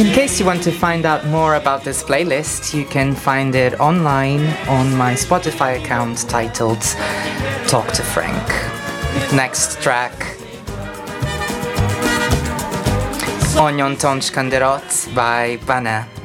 In case you want to find out more about this playlist, you can find it online on my Spotify account titled Talk to Frank. Next track, Onyon Tonch Kanderot by Bana.